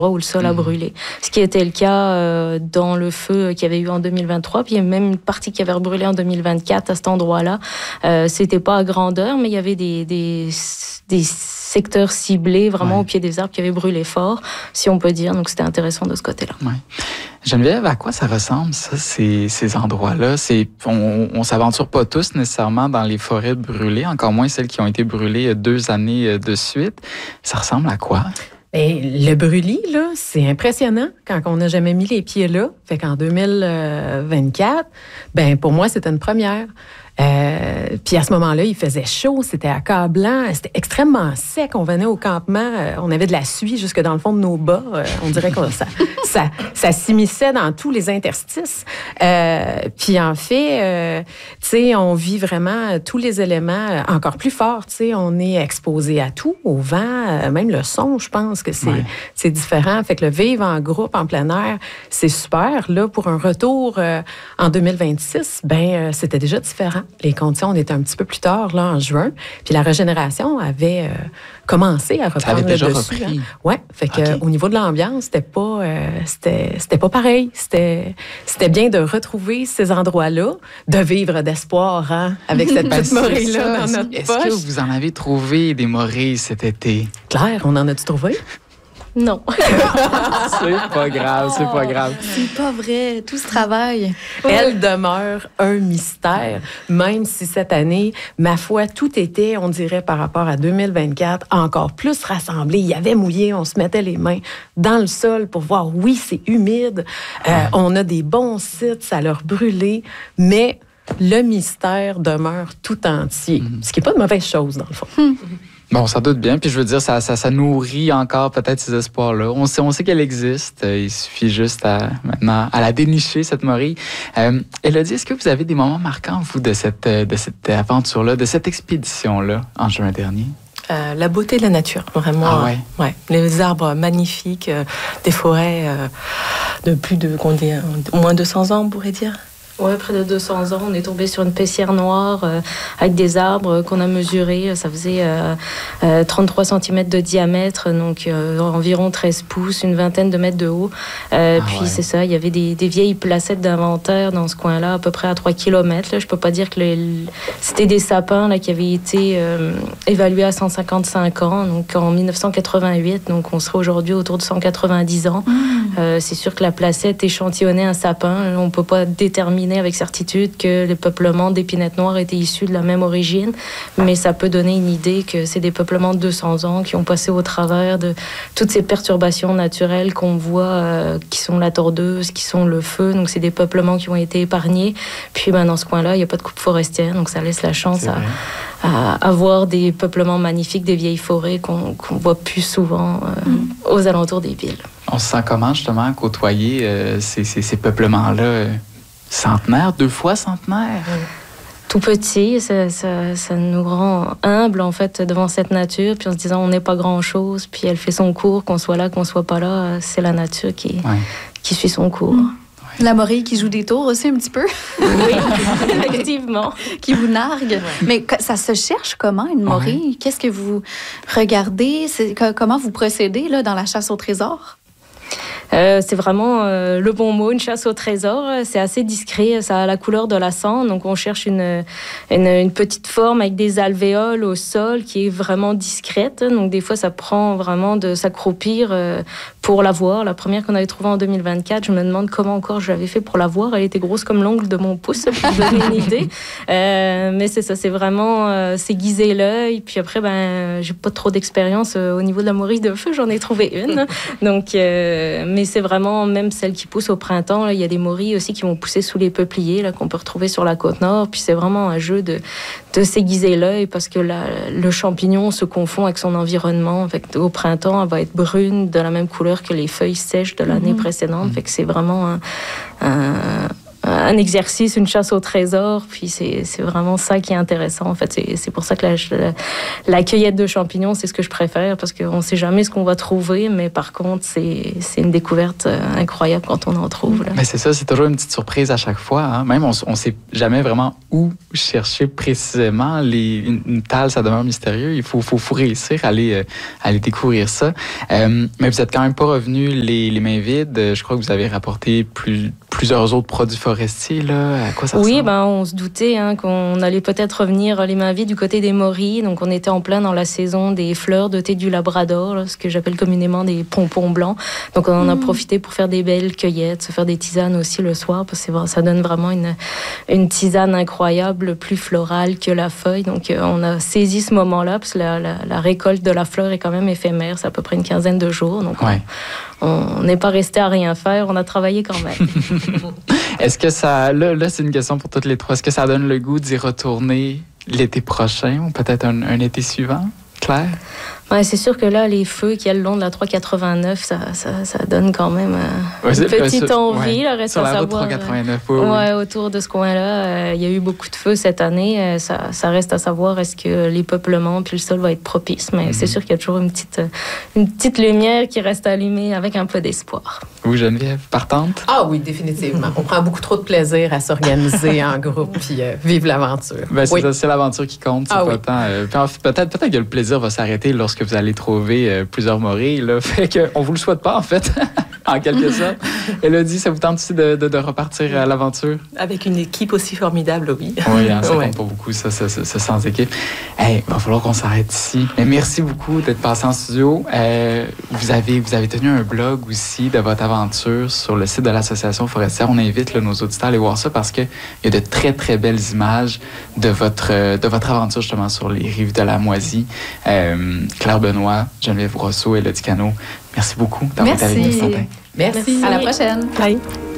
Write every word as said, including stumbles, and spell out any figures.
où le sol a brûlé. Ce qui était le cas euh, dans le feu qu'il y avait eu en deux mille vingt-trois. Puis il y a même une partie qui avait brûlé en deux mille vingt-quatre à cet endroit-là. Euh, c'était pas à grandeur, mais il y avait des, des, des secteurs ciblés vraiment ouais. au pied des arbres qui avaient brûlé fort, si on peut dire. Donc c'était intéressant de ce côté-là. Ouais. Geneviève, à quoi ça ressemble, ça, ces, ces endroits-là? C'est, on ne s'aventure pas tous nécessairement dans les forêts brûlées, encore moins celles qui ont été brûlées deux années de suite. Ça ressemble à quoi? Bien, le brûlis, là, c'est impressionnant quand on n'a jamais mis les pieds là. Fait qu'en deux mille vingt-quatre, ben pour moi, c'était une première. Euh, puis à ce moment-là, il faisait chaud, c'était accablant, c'était extrêmement sec. On venait au campement, euh, on avait de la suie jusque dans le fond de nos bas. Euh, on dirait que ça, ça, ça s'immisçait dans tous les interstices. Euh, puis en fait, euh, tu sais, on vit vraiment tous les éléments encore plus forts. Tu sais, on est exposé à tout, au vent, euh, même le son. Je pense que c'est, ouais. c'est différent. Fait que le vivre en groupe, en plein air, c'est super. Là, pour un retour euh, en deux mille vingt-six, ben euh, c'était déjà différent. Les conditions, on était un petit peu plus tard, là, en juin. Puis la régénération avait euh, commencé à reprendre le déjà dessus. Repris. Hein. Ouais, fait que okay. euh, au niveau de l'ambiance, c'était pas, euh, c'était, c'était pas pareil. C'était, c'était bien de retrouver ces endroits-là, de vivre d'espoir, hein, avec cette ben, petite morille-là dans notre Est-ce poche. Est-ce que vous en avez trouvé des morilles cet été? Claire, on en a-tu trouvé? Non. C'est pas grave, c'est pas grave. C'est pas vrai, tout ce travail. Elle demeure un mystère, même si cette année, ma foi, tout était, on dirait, par rapport à deux mille vingt-quatre, encore plus rassemblé. Il y avait mouillé, on se mettait les mains dans le sol pour voir, oui, c'est humide, euh, on a des bons sites, ça leur brûlé, mais le mystère demeure tout entier, mm-hmm. ce qui n'est pas de mauvaise chose, dans le fond. Mm-hmm. Bon, ça doute bien. Puis je veux dire, ça, ça, ça nourrit encore peut-être ces espoirs-là. On sait, on sait qu'elle existe. Il suffit juste à, maintenant à la dénicher, cette morille. Euh, Élodie, est-ce que vous avez des moments marquants, vous, de cette, de cette aventure-là, de cette expédition-là, en juin dernier? Euh, la beauté de la nature, vraiment. Ah ouais. Euh, ouais. Les arbres magnifiques, euh, des forêts euh, de plus de, combien, au moins deux cents ans, on pourrait dire. Ouais, près de deux cents ans, on est tombé sur une pessière noire euh, avec des arbres qu'on a mesurés. Ça faisait euh, euh, trente-trois centimètres de diamètre, donc euh, environ treize pouces, une vingtaine de mètres de haut. Euh, ah puis ouais. c'est ça, il y avait des, des vieilles placettes d'inventaire dans ce coin-là, à peu près à trois kilomètres. Là. Je peux pas dire que le, le, c'était des sapins là, qui avaient été euh, évalués à cent cinquante-cinq ans, donc en dix-neuf cent quatre-vingt-huit. Donc on serait aujourd'hui autour de cent quatre-vingt-dix ans. Mmh. Euh, c'est sûr que la placette échantillonnait un sapin. On peut pas déterminer avec certitude que les peuplements d'épinettes noires étaient issus de la même origine, mais ça peut donner une idée que c'est des peuplements de deux cents ans qui ont passé au travers de toutes ces perturbations naturelles qu'on voit, euh, qui sont la tordeuse, qui sont le feu, donc c'est des peuplements qui ont été épargnés. Puis ben, dans ce coin-là, il n'y a pas de coupe forestière, donc ça laisse la chance à, à avoir des peuplements magnifiques, des vieilles forêts qu'on qu'on voit plus souvent euh, mm. aux alentours des villes. On se sent comment justement à côtoyer euh, ces, ces, ces peuplements-là euh... Centenaire, deux fois centenaire. Tout petit, ça, ça, ça nous rend humbles en fait devant cette nature, puis en se disant on n'est pas grand-chose, puis elle fait son cours, qu'on soit là, qu'on soit pas là, c'est la nature qui, ouais. qui suit son cours. Mmh. La morille qui joue des tours aussi un petit peu. Oui, effectivement. Qui vous nargue. Ouais. Mais ça se cherche comment, une morille? Ouais. Qu'est-ce que vous regardez? C'est, comment vous procédez là, dans la chasse au trésor? Euh, c'est vraiment euh, le bon mot, une chasse au trésor. C'est assez discret, ça a la couleur de la cendre. Donc on cherche une, une, une petite forme avec des alvéoles au sol qui est vraiment discrète. Donc des fois, ça prend vraiment de s'accroupir euh, pour la voir. La première qu'on avait trouvée en deux mille vingt-quatre, je me demande comment encore je l'avais fait pour la voir. Elle était grosse comme l'ongle de mon pouce, pour vous donner une idée. Euh, mais c'est ça, c'est vraiment euh, s'aiguiser l'œil. Puis après, ben, j'ai pas trop d'expérience euh, au niveau de la morille de feu. J'en ai trouvé une. Donc, euh, mais c'est vraiment, même celles qui poussent au printemps, là, il y a des morilles aussi qui vont pousser sous les peupliers là, qu'on peut retrouver sur la côte nord. Puis c'est vraiment un jeu de, de s'aiguiser l'œil parce que la, le champignon se confond avec son environnement. Fait au printemps, elle va être brune de la même couleur que les feuilles sèches de l'année mmh. précédente. Fait que c'est vraiment un, un, un exercice, une chasse au trésor. Puis c'est, c'est vraiment ça qui est intéressant. En fait, c'est, c'est pour ça que la, la, la cueillette de champignons, c'est ce que je préfère parce qu'on ne sait jamais ce qu'on va trouver. Mais par contre, c'est, c'est une découverte incroyable quand on en trouve. Là. Mais c'est ça, c'est toujours une petite surprise à chaque fois. Hein? Même on ne sait jamais vraiment où chercher précisément. Les, une, une tale, ça demeure mystérieux. Il faut, faut, faut réussir à aller, euh, à aller découvrir ça. Euh, mais vous n'êtes quand même pas revenu les, les mains vides. Je crois que vous avez rapporté plus, plusieurs autres produits forestiers. Là. À quoi ça ressemble? Oui, ben, on se doutait hein, qu'on allait peut-être revenir les mains vides du côté des morilles. Donc, on était en plein dans la saison des fleurs de thé du Labrador, là, ce que j'appelle communément des pompons blancs. Donc, on en a mmh. profité pour faire des belles cueillettes, se faire des tisanes aussi le soir, parce que ça donne vraiment une, une tisane incroyable, plus florale que la feuille. Donc, euh, on a saisi ce moment-là, parce que la, la, la récolte de la fleur est quand même éphémère. C'est à peu près une quinzaine de jours. Donc, ouais. on n'est pas resté à rien faire. On a travaillé quand même. Est-ce que ça... Là, là, c'est une question pour toutes les trois. Est-ce que ça donne le goût d'y retourner l'été prochain ou peut-être un, un été suivant? Claire? Ouais, c'est sûr que là, les feux qu'il y a le long de la trois quatre-vingt-neuf, ça, ça, ça donne quand même euh, ouais, une petite sur, envie. Ouais, là, reste sur à la route savoir, trois quatre-vingt-neuf, oui, euh, oui. Ouais, autour de ce coin-là, euh, il y a eu beaucoup de feux cette année. Euh, ça, ça reste à savoir est-ce que les peuplements puis le sol va être propice. Mais mm-hmm. c'est sûr qu'il y a toujours une petite, une petite lumière qui reste allumée avec un peu d'espoir. Oui, Geneviève, partante? Ah oui, définitivement. On prend beaucoup trop de plaisir à s'organiser en groupe puis euh, vivre l'aventure. Ben, c'est, oui. ça, c'est l'aventure qui compte. C'est ah, pas oui. tant, euh, peut-être, peut-être que le plaisir va s'arrêter lorsque vous allez trouver euh, plusieurs morilles. Là. Fait qu'on vous le souhaite pas, en fait, en quelque sorte. Élodie, ça vous tente aussi de, de, de repartir à l'aventure? Avec une équipe aussi formidable, oui. Oui, hein, ça ouais. compte pas beaucoup, ça, ça, ça, ça sans équipe. Hey, il va falloir qu'on s'arrête ici. Mais merci beaucoup d'être passé en studio. Euh, vous, avez, vous avez tenu un blog aussi de votre aventure sur le site de l'Association forestière. On invite là, nos auditeurs à aller voir ça parce qu'il y a de très, très belles images de votre, de votre aventure justement sur les rives de la Moisie. Euh, Claire Benoît, Geneviève Brosseau et Élodie Cano, merci beaucoup d'avoir été avec nous ce matin. Merci. À la prochaine. Bye.